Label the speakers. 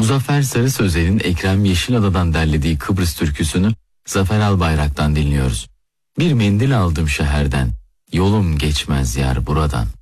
Speaker 1: Muzaffer Sarı Sözel'in Ekrem Yeşilada'dan derlediği Kıbrıs türküsünü Zafer Albayrak'tan dinliyoruz. Bir mendil aldım şehirden, yolum geçmez yar buradan.